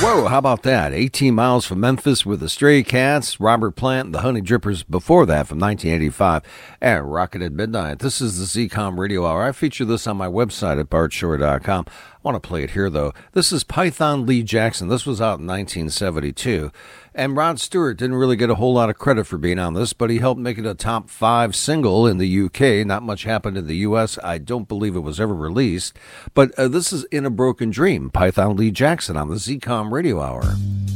Whoa, how about that? 18 Miles from Memphis with the Stray Cats, Robert Plant, and the Honey Drippers before that from 1985, and Rockin' at Midnight. This is the Z-Com Radio Hour. I feature this on my website at bartshore.com. I want to play it here, though. This is Python Lee Jackson. This was out in 1972. And Rod Stewart didn't really get a whole lot of credit for being on this, but he helped make it a top 5 single in the UK. Not much happened in the US. I don't believe it was ever released. But this is In a Broken Dream, Python Lee Jackson on the Z-Com Radio Hour.